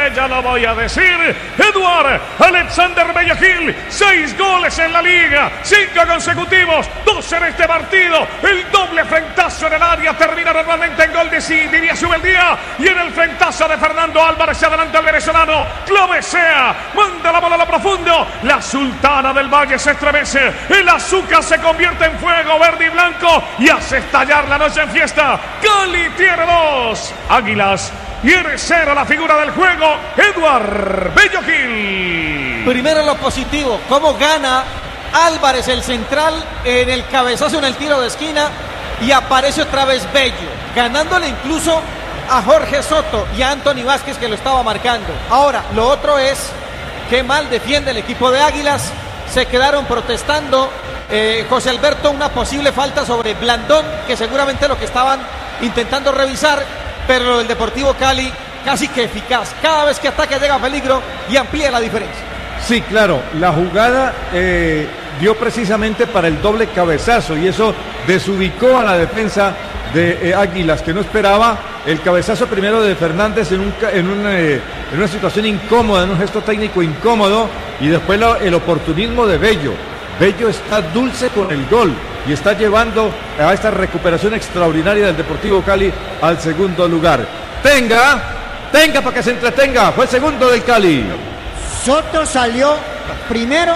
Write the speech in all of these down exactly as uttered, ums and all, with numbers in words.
dice, ya lo voy a decir. Eduard Alexander Bello Gil, seis goles en la liga, cinco consecutivos, dos en este partido. El doble frentazo en el área termina normalmente en gol de Didier Subeldía. Y en el frentazo de Fernando Álvarez se adelanta el venezolano. Clovesea manda la bola a lo profundo. La Sultana del Valle se estremece. El azúcar se convierte en fuego verde y blanco y hace estallar la noche en fiesta. Cali tiene dos, Águilas tiene cero. La figura del juego, Eduard Bello Gil. Primero lo positivo, cómo gana Álvarez el central en el cabezazo en el tiro de esquina y aparece otra vez Bello, ganándole incluso a Jorge Soto y a Anthony Vázquez, que lo estaba marcando. Ahora, lo otro es qué mal defiende el equipo de Águilas. Se quedaron protestando, eh, José Alberto, una posible falta sobre Blandón, que seguramente lo que estaban intentando revisar, pero el Deportivo Cali casi que eficaz. Cada vez que ataca llega peligro y amplía la diferencia. Sí, claro, la jugada eh, dio precisamente para el doble cabezazo y eso desubicó a la defensa de eh, Águilas, que no esperaba el cabezazo primero de Fernández en, un, en, un, eh, en una situación incómoda, en un gesto técnico incómodo, y después lo, el oportunismo de Bello. Bello está dulce con el gol y está llevando a esta recuperación extraordinaria del Deportivo Cali al segundo lugar. Tenga, tenga para que se entretenga, fue el segundo del Cali. Soto salió primero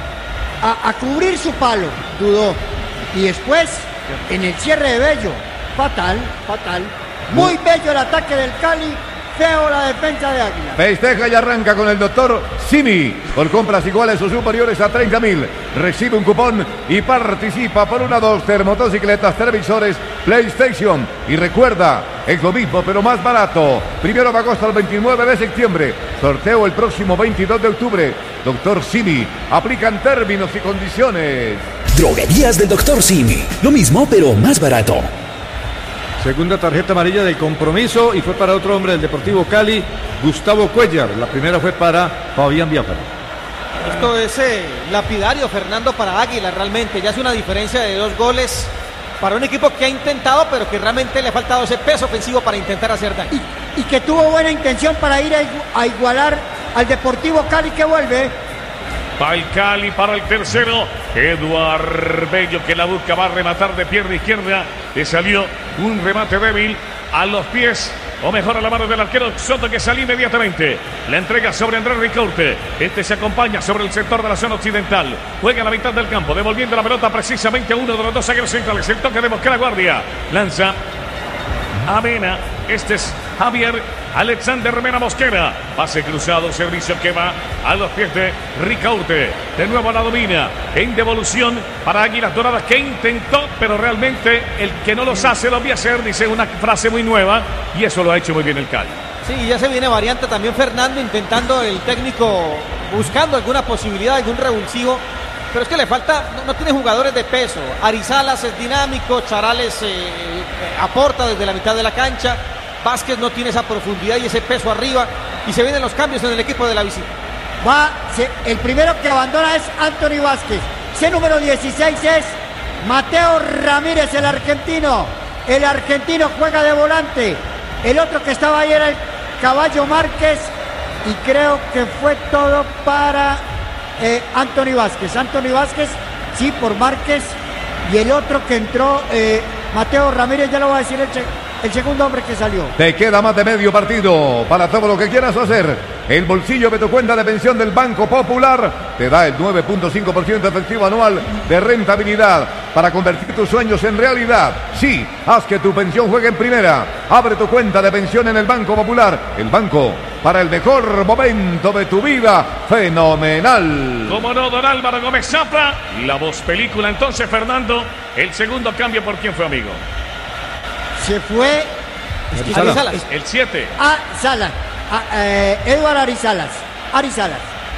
a, a cubrir su palo, dudó, y después en el cierre de Bello, fatal, fatal, muy bello el ataque del Cali, feo la defensa de Águila. Festeja y arranca con el doctor Simi. Por compras iguales o superiores a treinta mil. Recibe un cupón y participa por una, dos, motocicletas, televisores, PlayStation. Y recuerda, es lo mismo pero más barato. Primero de agosto al veintinueve de septiembre. Sorteo el próximo veintidós de octubre. Doctor Simi. Aplican términos y condiciones. Droguerías del doctor Simi. Lo mismo pero más barato. Segunda tarjeta amarilla del compromiso y fue para otro hombre del Deportivo Cali, Gustavo Cuellar. La primera fue para Fabián Biafara. Esto es eh, lapidario, Fernando, para Águila. Realmente ya es una diferencia de dos goles para un equipo que ha intentado, pero que realmente le ha faltado ese peso ofensivo para intentar hacer daño. Y, y que tuvo buena intención para ir a, a igualar al Deportivo Cali, que vuelve. Va el Cali para el tercero. Eduard Bello, que la busca, va a rematar de pierna izquierda. Le salió un remate débil a los pies, o mejor a la mano del arquero Soto, que sale inmediatamente. La entrega sobre Andrés Ricaurte. Este se acompaña sobre el sector de la zona occidental. Juega a la mitad del campo, devolviendo la pelota precisamente a uno de los dos zagueros centrales. El toque de Mosquera Guardia. Lanza a Mena. Este es Javier Alexander Mena Mosquera. Pase cruzado, servicio que va a los pies de Ricaurte. De nuevo la domina en devolución para Águilas Doradas, que intentó, pero realmente el que no los hace, los voy a hacer, dice una frase muy nueva, y eso lo ha hecho muy bien el Cali. Sí, ya se viene variante también, Fernando, intentando el técnico, buscando alguna posibilidad, algún revulsivo, pero es que le falta, no, no tiene jugadores de peso. Arizalas es dinámico, Charales eh, aporta desde la mitad de la cancha, Vázquez no tiene esa profundidad y ese peso arriba, y se vienen los cambios en el equipo de la visita. Va, se, el primero que abandona es Anthony Vázquez. Ese número dieciséis es Mateo Ramírez, el argentino. El argentino juega de volante. El otro que estaba ahí era el Caballo Márquez. Y creo que fue todo para eh, Anthony Vázquez. Anthony Vázquez, sí, por Márquez. Y el otro que entró, eh, Mateo Ramírez, ya lo va a decir el, el segundo hombre que salió. Te queda más de medio partido para todo lo que quieras hacer. El bolsillo de tu cuenta de pensión del Banco Popular te da el nueve punto cinco por ciento efectivo anual de rentabilidad para convertir tus sueños en realidad. Sí, haz que tu pensión juegue en primera. Abre tu cuenta de pensión en el Banco Popular. El banco para el mejor momento de tu vida. Fenomenal. Como no, don Álvaro Gómez Zafra. La voz película. Entonces, Fernando, el segundo cambio, ¿por quién fue, amigo? Se fue Arizalas. El siete. A Salas. A, eh, Eduard Arizalas. Arizalas.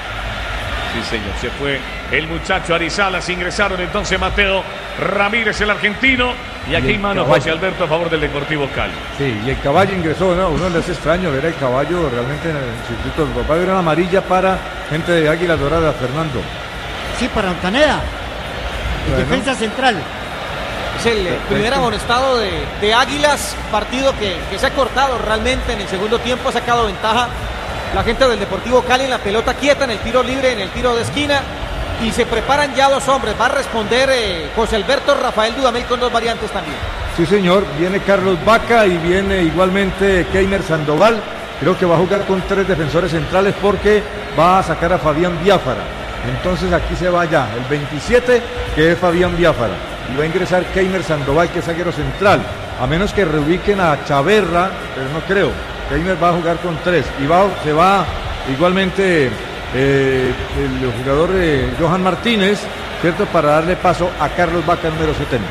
Sí, señor, se fue el muchacho Arizalas. Ingresaron entonces Mateo Ramírez, el argentino. Y aquí hay mano José Alberto a favor del Deportivo Cali. Sí, y el Caballo ingresó, ¿no? Uno le hace extraño ver el Caballo realmente en el circuito. Va a haber una amarilla para gente de Águilas Doradas, Fernando. Sí, para Ontaneda. Bueno. Defensa central. Es el eh, primer amonestado de, de Águilas, partido que, que se ha cortado realmente en el segundo tiempo, ha sacado ventaja la gente del Deportivo Cali en la pelota quieta, en el tiro libre, en el tiro de esquina. Y se preparan ya dos hombres. Va a responder eh, José Alberto Rafael Dudamel con dos variantes también. Sí, señor. Viene Carlos Vaca y viene igualmente Keiner Sandoval. Creo que va a jugar con tres defensores centrales porque va a sacar a Fabián Biafara. Entonces aquí se va ya el veintisiete, que es Fabián Biafara. Y va a ingresar Keiner Sandoval, que es zaguero central. A menos que reubiquen a Chaverra, pero no creo. Keiner va a jugar con tres. Y va, se va igualmente eh, el jugador eh, Johan Martínez, ¿cierto? Para darle paso a Carlos Vaca, número setenta.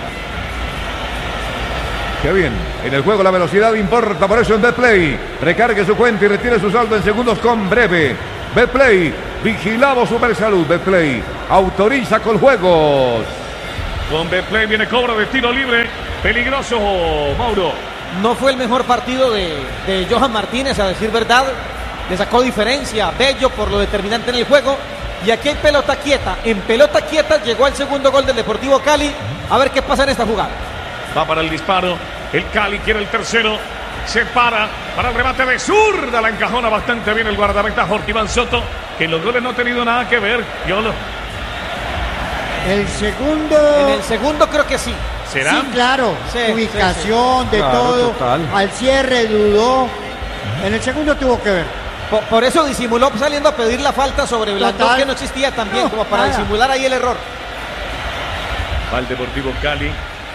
Qué bien. En el juego la velocidad importa, por eso en Betplay. Recargue su cuenta y retire su saldo en segundos con Breve. Betplay, vigilado Supersalud. Betplay, autoriza con juegos. Con Betplay viene cobro de tiro libre. Peligroso, Mauro. No fue el mejor partido de, de Johan Martínez, a decir verdad. Le sacó diferencia Bello por lo determinante en el juego. Y aquí hay pelota quieta. En pelota quieta llegó el segundo gol del Deportivo Cali. A ver qué pasa en esta jugada. Va para el disparo. El Cali quiere el tercero. Se para para el remate de zurda. La encajona bastante bien el guardameta Jorge Iván Soto, que en los goles no ha tenido nada que ver. Yo lo... El segundo. En el segundo creo que sí. ¿Será? Sí, claro. Sí, Ubicación, sí, de Claro, todo. total. Al cierre dudó. En el segundo tuvo que ver. Por, por eso disimuló saliendo a pedir la falta sobre Blandón, Total. que no existía también, No, como para nada. disimular ahí el error. Va el Deportivo Cali.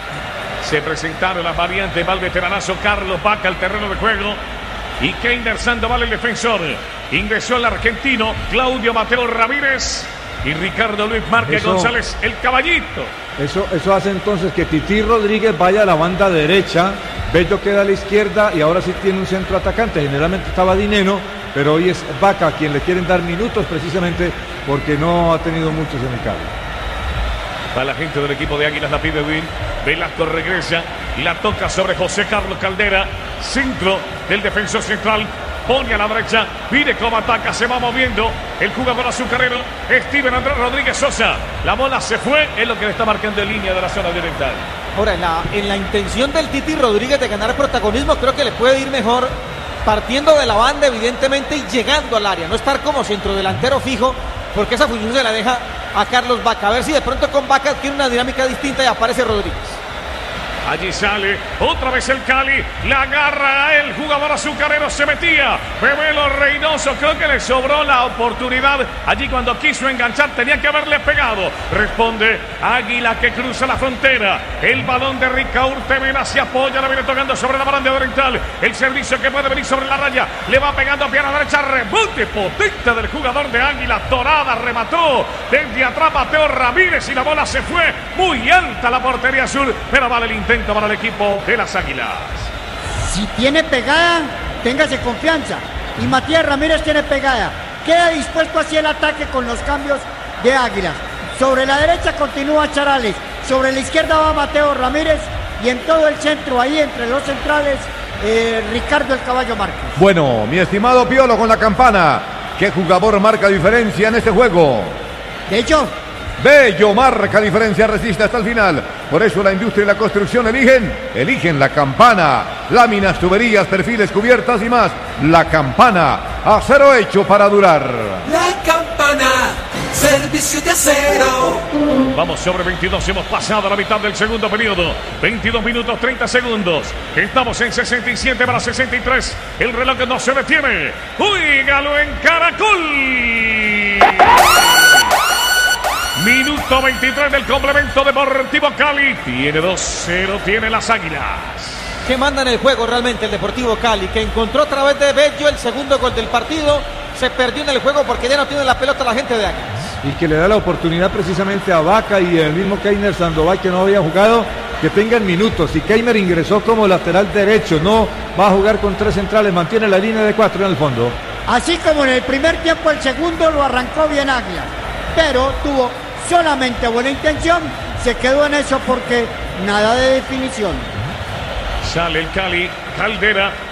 Se presentaron las variantes. Va el veteranazo Carlos Vaca al terreno de juego. Y Keiner Sandoval, el defensor. Ingresó el argentino Claudio Mateo Ramírez. Y Ricardo Luis Márquez Eso- González, el caballito. Eso, eso hace entonces que Tití Rodríguez vaya a la banda derecha, Bello queda a la izquierda y ahora sí tiene un centro atacante. Generalmente estaba Dineno, pero hoy es Vaca a quien le quieren dar minutos precisamente porque no ha tenido muchos en el cable. Para la gente del equipo de Águilas la pide Win. Velasco regresa y la toca sobre José Carlos Caldera. Centro del defensor central. Pone a la derecha. Mire cómo ataca. Se va moviendo el jugador azucarero. Steven Andrés Rodríguez Sosa. La bola se fue. Es lo que le está marcando en línea de la zona oriental. Ahora, en la, en la intención del Titi Rodríguez de ganar protagonismo, creo que le puede ir mejor partiendo de la banda, evidentemente, y llegando al área. No estar como centrodelantero fijo, porque esa función se la deja a Carlos Vaca. A ver si de pronto con Vaca adquiere una dinámica distinta y aparece Rodríguez. Allí sale otra vez el Cali. La agarra a el jugador azucarero. Se metía Bebelo Reynoso. Creo que le sobró la oportunidad. Allí cuando quiso enganchar tenía que haberle pegado. Responde Águila que cruza la frontera. El balón de Ricaúr Temena se apoya. La viene tocando sobre la baranda oriental. El servicio que puede venir sobre la raya. Le va pegando a pierna derecha. Rebote potente del jugador de Águila Dorada. Remató desde atrás Mateo Ramírez y la bola se fue muy alta la portería azul. Pero vale el intento para el equipo de las Águilas. Si tiene pegada, téngase confianza. Y Matías Ramírez tiene pegada. Queda dispuesto hacia el ataque con los cambios de Águilas. Sobre la derecha continúa Charales. Sobre la izquierda va Mateo Ramírez. Y en todo el centro, ahí entre los centrales, eh, Ricardo el Caballo Márquez. Bueno, mi estimado Piolo con la campana. ¿Qué jugador marca diferencia en este juego? De hecho, Bello marca diferencia, resiste hasta el final. Por eso la industria y la construcción eligen, eligen la campana. Láminas, tuberías, perfiles, cubiertas y más. La campana, acero hecho para durar. La campana, servicio de acero. Vamos sobre veintidós, hemos pasado a la mitad del segundo periodo. veintidós minutos treinta segundos. Estamos en sesenta y siete para sesenta y tres. El reloj no se detiene. ¡Uígalo en Caracol! Minuto veintitrés del complemento Deportivo Cali. Tiene dos cero, tiene las Águilas. Que manda en el juego realmente el Deportivo Cali, que encontró a través de Bello el segundo gol del partido. Se perdió en el juego porque ya no tiene la pelota la gente de Águilas. Y que le da la oportunidad precisamente a Vaca y el mismo Keiner Sandoval, que no había jugado, que tengan minutos. Y Keiner ingresó como lateral derecho, no va a jugar con tres centrales, mantiene la línea de cuatro en el fondo. así como en el primer tiempo, el segundo lo arrancó bien Águilas. Pero tuvo solamente buena intención, se quedó en eso porque nada de definición. Sale el Cali, Caldera,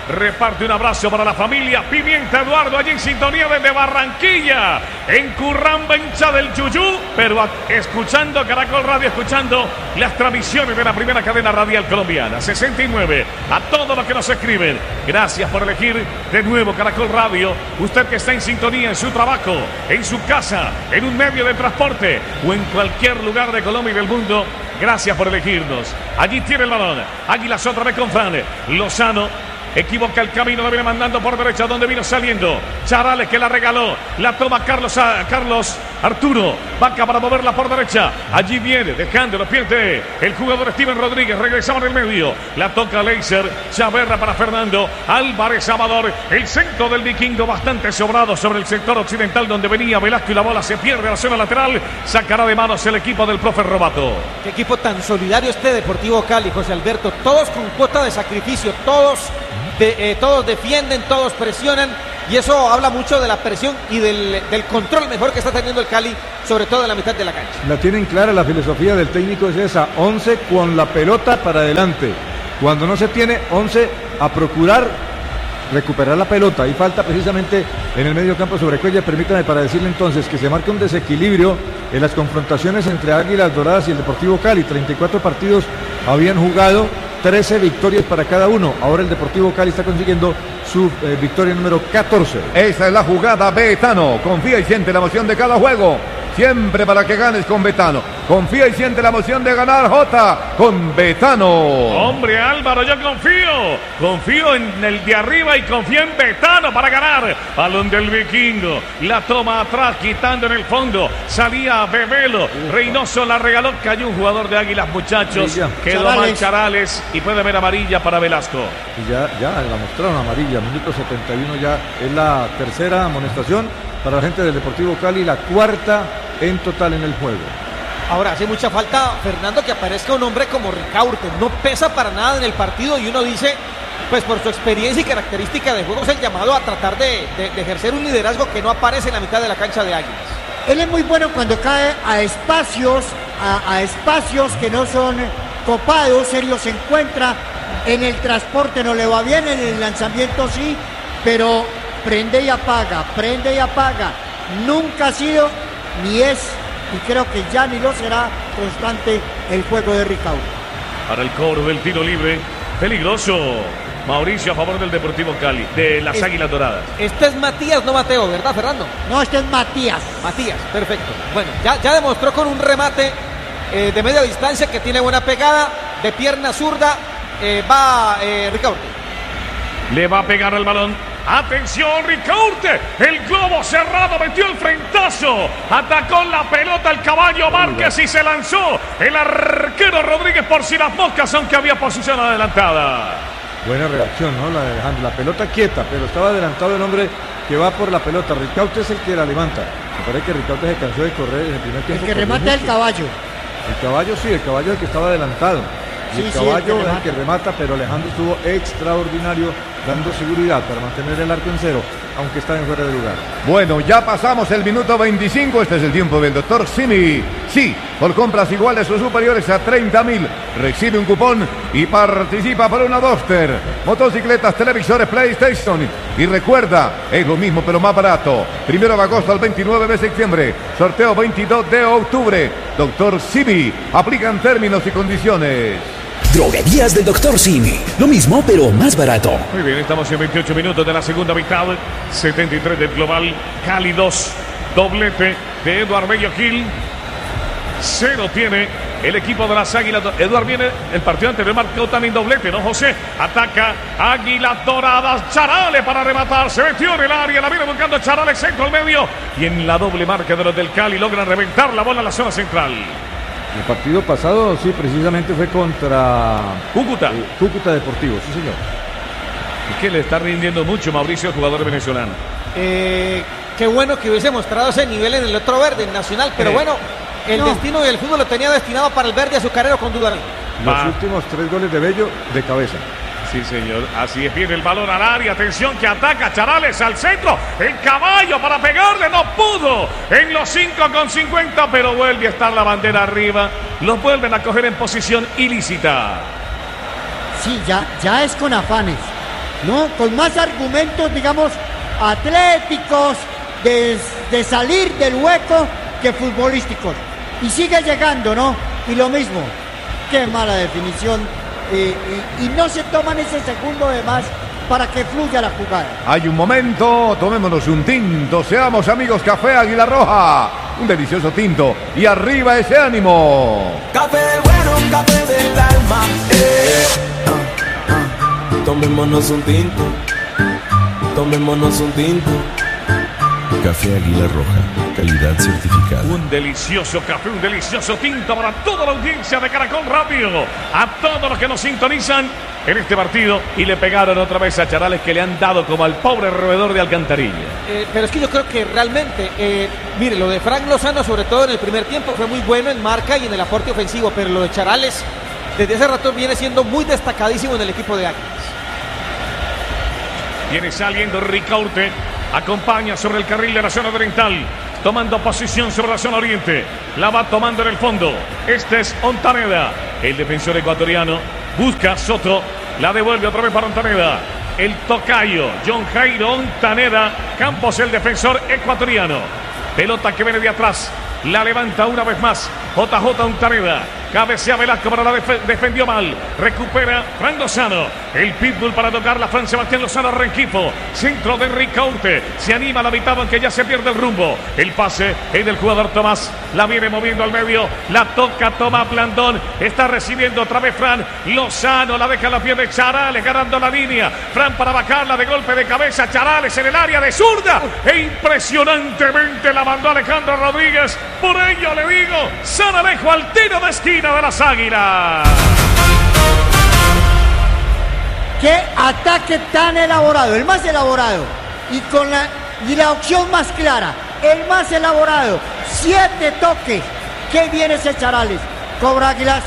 reparte un abrazo para la familia Pimienta Eduardo, allí en sintonía desde Barranquilla, en Curramba, hincha del Yuyú, pero a, escuchando Caracol Radio, escuchando las transmisiones de la primera cadena radial colombiana. Sesenta y nueve, a todos los que nos escriben, gracias por elegir de nuevo Caracol Radio. Usted que está en sintonía en su trabajo, en su casa, en un medio de transporte o en cualquier lugar de Colombia y del mundo, gracias por elegirnos. Allí tiene el balón. Águilas otra vez con Fran. Lozano equivoca el camino, lo viene mandando por derecha, donde vino saliendo Charales, que la regaló, la toma Carlos, a, Carlos Arturo, Vaca para moverla por derecha, allí viene, dejando los pies de el jugador Steven Rodríguez, regresamos en el medio, la toca Leiser, Chaverra para Fernando, Álvarez Amador, el centro del vikingo bastante sobrado sobre el sector occidental donde venía Velasco y la bola se pierde a la zona lateral, sacará de manos el equipo del profe Robato. Qué equipo tan solidario este Deportivo Cali, José Alberto, todos con cuota de sacrificio, todos De, eh, todos defienden, todos presionan y eso habla mucho de la presión y del, del control mejor que está teniendo el Cali, sobre todo en la mitad de la cancha. La tienen clara, la filosofía del técnico es esa, once con la pelota para adelante. Cuando no se tiene, once a procurar recuperar la pelota. Y falta precisamente en el medio campo sobre Cuellar. Permítame para decirle entonces que se marca un desequilibrio en las confrontaciones entre Águilas Doradas y el Deportivo Cali. treinta y cuatro partidos habían jugado, trece victorias para cada uno. Ahora el Deportivo Cali está consiguiendo su eh, victoria número catorce. Esa es la jugada Betano. Confía y siente la emoción de cada juego. Siempre para que ganes con Betano. Confía y siente la emoción de ganar Jota con Betano. Hombre Álvaro, yo confío. Confío en el de arriba y confío en Betano para ganar. Balón del vikingo. La toma atrás, quitando en el fondo. Salía Bebelo. Reynoso la regaló. Cayó un jugador de Águilas, muchachos. Sí, quedó Charales. mal Charales y puede haber amarilla para Velasco. Y ya, ya la mostraron amarilla. Minuto setenta y uno ya es la tercera amonestación para la gente del Deportivo Cali, la cuarta en total en el juego. Ahora hace mucha falta, Fernando, que aparezca un hombre como Ricaurte. No pesa para nada en el partido y uno dice, pues por su experiencia y característica de juego es el llamado a tratar de, de, de ejercer un liderazgo que no aparece en la mitad de la cancha de Águilas. Él es muy bueno cuando cae a espacios, a, a espacios que no son copados. Sergio se encuentra en el transporte, no le va bien, en el lanzamiento sí, pero prende y apaga, prende y apaga. Nunca ha sido, ni es, y creo que ya ni lo será, constante el juego de Ricaurte. Para el cobro del tiro libre, peligroso. Mauricio a favor del Deportivo Cali, de las Es- Águilas Doradas. Este es Matías, no Mateo, ¿verdad, Fernando? No, este es Matías. Matías, perfecto. Bueno, ya, ya demostró con un remate eh, de media distancia que tiene buena pegada, de pierna zurda, eh, va eh, Ricaurte. Le va a pegar el balón. Atención, Ricaurte. El globo cerrado, metió el frentazo. Atacó la pelota el caballo Márquez y se lanzó el arquero Rodríguez por si las moscas, aunque había posición adelantada. Buena reacción, ¿no? La de Alejandro. La pelota quieta, pero estaba adelantado el hombre que va por la pelota. Ricaurte es el que la levanta. Me parece que Ricaurte se cansó de correr en el primer El tiempo. que corrió remata el mucho. caballo. El caballo sí, el caballo es el que estaba adelantado. Y Sí, el sí, caballo el que es el remata. que remata, pero Alejandro estuvo extraordinario dando seguridad para mantener el arco en cero, aunque está en fuera de lugar. Bueno, ya pasamos el minuto veinticinco. Este es el tiempo del doctor Simi. Sí, por compras iguales o superiores a treinta mil, recibe un cupón y participa por una Duster, motocicletas, televisores, PlayStation. Y recuerda, es lo mismo pero más barato. Primero de agosto al veintinueve de septiembre. Sorteo veintidós de octubre. Doctor Simi. Aplican términos y condiciones. Droguerías del doctor Simi. Lo mismo, pero más barato. Muy bien, estamos en veintiocho minutos de la segunda mitad. setenta y tres del global. Cali dos. Doblete de Eduard Bello Gil. Cero tiene el equipo de las Águilas. Eduard viene, el partido anterior marcó también doblete, ¿no, José? Ataca Águilas Doradas. Charales para rematar. Se metió en el área. La viene buscando Charales, centro al medio. Y en la doble marca de los del Cali logran reventar la bola a la zona central. El partido pasado, sí, precisamente fue contra Cúcuta. eh, Cúcuta Deportivo, sí señor. Es que le está rindiendo mucho Mauricio, el jugador venezolano. Eh, qué bueno que hubiese mostrado ese nivel en el otro verde, en Nacional, pero Eh. bueno, el No. destino del fútbol lo tenía destinado para el verde azucarero con duda. Los Va. últimos tres goles de Bello de cabeza. Sí, señor. Así es. Viene el balón al área. Atención que ataca Charales al centro. El caballo para pegarle. No pudo. En los cinco con cincuenta. Pero vuelve a estar la bandera arriba. Los vuelven a coger en posición ilícita. Sí, ya, ya es con afanes. ¿no? Con más argumentos, digamos, atléticos, de, de salir del hueco que futbolísticos. Y sigue llegando, ¿no? Y lo mismo, qué mala definición. Eh, y, y no se toman ese segundo de más para que fluya la jugada. Hay un momento, tomémonos un tinto, seamos amigos Café Águila Roja. Un delicioso tinto y arriba ese ánimo. Café bueno, café del alma. Eh. Ah, ah. Tomémonos un tinto. Tomémonos un tinto. Café Águila Roja, calidad certificada. Un delicioso café, un delicioso tinto para toda la audiencia de Caracol Radio. A todos los que nos sintonizan en este partido y le pegaron otra vez a Charales, que le han dado como al pobre roedor de alcantarilla. Eh, pero es que yo creo que realmente, eh, mire, lo de Frank Lozano, sobre todo en el primer tiempo, fue muy bueno en marca y en el aporte ofensivo, pero lo de Charales desde hace rato viene siendo muy destacadísimo en el equipo de Águilas. Viene saliendo Ricaurte, acompaña sobre el carril de la zona oriental, tomando posición sobre la zona oriente, la va tomando en el fondo. Este es Ontaneda, el defensor ecuatoriano, busca Soto, la devuelve otra vez para Ontaneda, el tocayo, John Jairo Ontaneda, Campos el defensor ecuatoriano, pelota que viene de atrás, la levanta una vez más, J J Ontaneda, cabecea Velasco, pero la def defendió mal, recupera Fran Lozano, el pitbull para tocar la Fran Sebastián Lozano Rengifo, centro de Ricaurte, se anima a la mitad aunque ya se pierde el rumbo, el pase es del jugador Tomás, la viene moviendo al medio, la toca Tomás Blandón, está recibiendo otra vez Fran Lozano, la deja en la piel de Charales, ganando la línea, Fran para bajarla de golpe de cabeza, Charales en el área de zurda, e impresionantemente la mandó Alejandro Rodríguez, por ello le digo, San Alejo al tiro de esquina de las Águilas. Qué ataque tan elaborado, el más elaborado y con la y la opción más clara, el más elaborado, siete toques. Qué bien ese Charales. Cobra Águilas.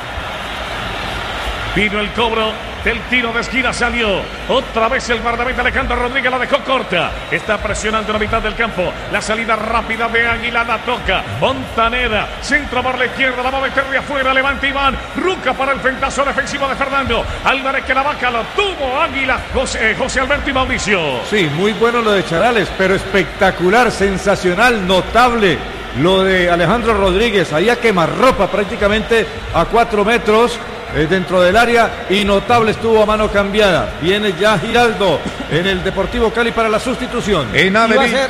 Vino el cobro del tiro de esquina, salió otra vez el guardameta Alejandro Rodríguez, la dejó corta, está presionando la mitad del campo, la salida rápida de Águila, la toca Montaneda, centro por la izquierda, la va a meter de afuera, levanta Iván, Ruca para el frentazo defensivo de Fernando Álvarez, que la vaca lo tuvo Águila, José, José Alberto y Mauricio. Sí, muy bueno lo de Charales, pero espectacular, sensacional, notable lo de Alejandro Rodríguez, ahí a quemarropa prácticamente a cuatro metros. Eh, dentro del área, y notable estuvo a mano cambiada. Viene ya Giraldo en el Deportivo Cali para la sustitución. En Ave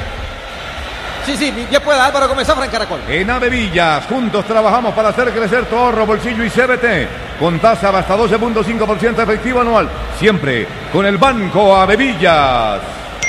Sí, sí, ya puede Álvaro comenzar Fran Caracol. En Ave Villas, juntos trabajamos para hacer crecer tu ahorro, bolsillo y C B T. Con tasa hasta doce punto cinco por ciento efectivo anual. Siempre con el Banco Ave Villas.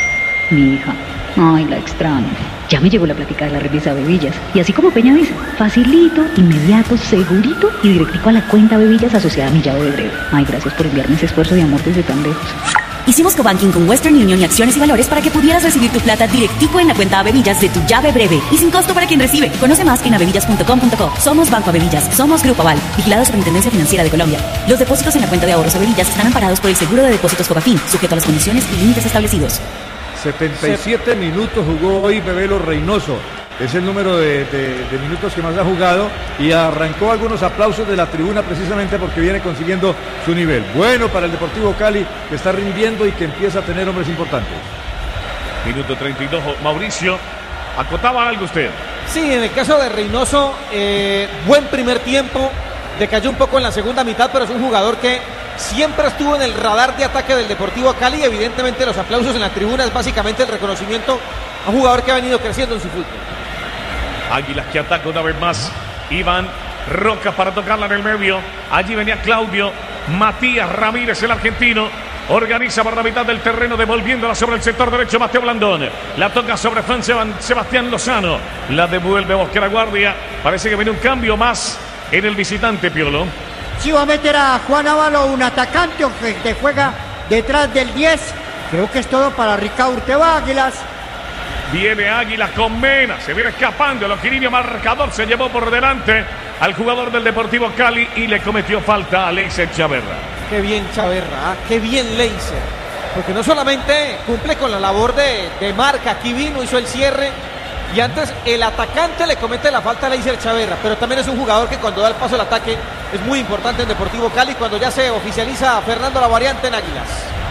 Mi hija, ay, la extraño. Ya me llegó la plática de la revista Bebillas. Y así como Peña dice, facilito, inmediato, segurito y directico a la cuenta Bebillas asociada a mi llave de breve. Ay, gracias por enviarme ese esfuerzo de amor desde tan lejos. Hicimos cobanking con Western Union y Acciones y Valores para que pudieras recibir tu plata directico en la cuenta Avevillas de tu llave breve y sin costo para quien recibe. Conoce más en avevillas punto com punto co. Somos Banco Avevillas, somos Grupo Aval, vigilado Superintendencia Financiera de Colombia. Los depósitos en la cuenta de ahorros Avevillas están amparados por el seguro de depósitos Cobafin, sujeto a las condiciones y límites establecidos. setenta y siete minutos jugó hoy Bebelo Reynoso. Es el número de, de, de minutos que más ha jugado y arrancó algunos aplausos de la tribuna precisamente porque viene consiguiendo su nivel. Bueno para el Deportivo Cali, que está rindiendo y que empieza a tener hombres importantes. Minuto treinta y dos, Mauricio, ¿acotaba algo usted? Sí, en el caso de Reynoso, eh, buen primer tiempo, decayó un poco en la segunda mitad, pero es un jugador que siempre estuvo en el radar de ataque del Deportivo Cali y evidentemente los aplausos en la tribuna es básicamente el reconocimiento a un jugador que ha venido creciendo en su fútbol. Águilas que ataca una vez más. Iván Roca para tocarla en el medio. Allí venía Claudio Matías Ramírez, el argentino. Organiza por la mitad del terreno, devolviéndola sobre el sector derecho Mateo Blandón. La toca sobre Fran Sebastián Lozano. La devuelve Bosquera Guardia. Parece que viene un cambio más en el visitante, Piolo. Sí, va a meter a Juan Ávalo, un atacante que juega detrás del diez. Creo que es todo para Ricaurte. Va Águilas. Viene Águilas con Mena, se viene escapando, el Oquirinio marcador se llevó por delante al jugador del Deportivo Cali y le cometió falta a Leiser Chaverra. Qué bien Chaverra, ¿eh? Qué bien Leiser, porque no solamente cumple con la labor de, de marca, aquí vino, hizo el cierre y antes el atacante le comete la falta a Leiser Chaverra, pero también es un jugador que cuando da el paso al ataque es muy importante en Deportivo Cali cuando ya se oficializa Fernando la variante en Águilas.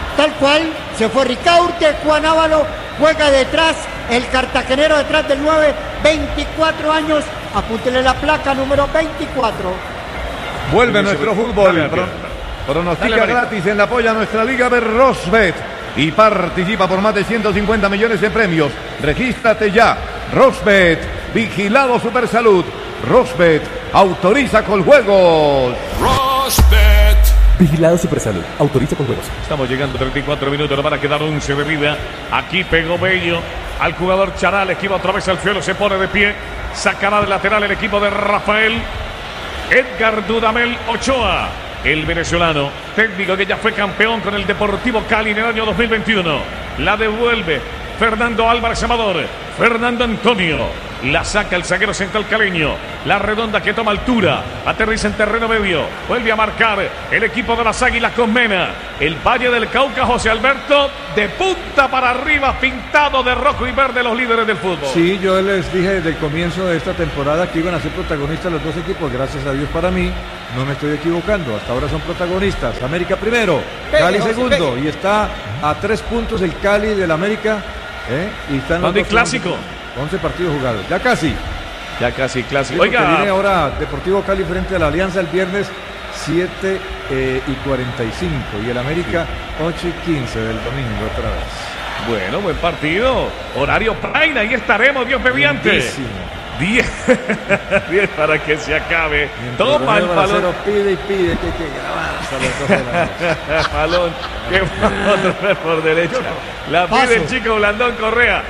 tal cual, se fue Ricaurte, Juan Ávalo juega detrás, el cartagenero detrás del nueve, veinticuatro años, apúntele la placa número veinticuatro. Vuelve nuestro fútbol. Dale, Pro- Pronostica Dale, gratis en la polla nuestra liga de Rosbet y participa por más de ciento cincuenta millones de premios. Regístrate ya. Rosbet, vigilado Supersalud. Rosbet, autoriza con juegos. Rosbet. Vigilado Supersalud. Autoriza con juegos. Estamos llegando a treinta y cuatro minutos, nos van a quedar once de vida. Aquí pegó Bello al jugador Charal, esquiva otra vez al suelo, se pone de pie, sacará de lateral el equipo de Rafael Edgar Dudamel Ochoa, el venezolano, técnico que ya fue campeón con el Deportivo Cali en el año dos mil veintiuno. La devuelve Fernando Álvarez Amador, Fernando Antonio, la saca el zaguero central caleño, la redonda que toma altura, aterriza en terreno medio, vuelve a marcar el equipo de las Águilas con Mena, el Valle del Cauca, José Alberto, de punta para arriba, pintado de rojo y verde los líderes del fútbol. Sí, yo les dije desde el comienzo de esta temporada que iban a ser protagonistas los dos equipos, gracias a Dios para mí, no me estoy equivocando, hasta ahora son protagonistas. América primero, Pegue, Cali José, segundo, pegue. y está a tres puntos el Cali del América, ¿eh? Y están los Mande dos clásico. once partidos jugados, ya casi. Ya casi clásico. Oiga, Oiga, viene ahora Deportivo Cali frente a la Alianza el viernes siete eh, y cuarenta y cinco y el América ocho y quince del domingo otra vez. bueno, buen partido. Horario Prime, ahí estaremos, Dios mediante. Lindísimo. diez diez para que se acabe. Mientras Toma el René balón. Balacero pide y pide que hay que grabar hasta las dos de la noche. Balón que va otra vez por derecha. La pide el chico Blandón Correa.